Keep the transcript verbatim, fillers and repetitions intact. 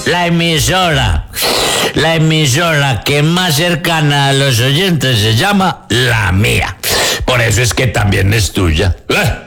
La emisora, la emisora que más cercana a los oyentes se llama La Mía. Por eso es que también es tuya.